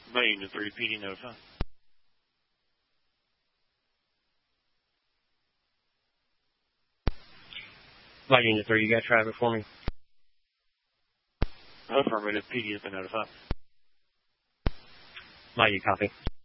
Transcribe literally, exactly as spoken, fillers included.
My Unit three, P D notify. My Unit three, you got traffic for me? Affirmative, P D has been notified. My U, copy.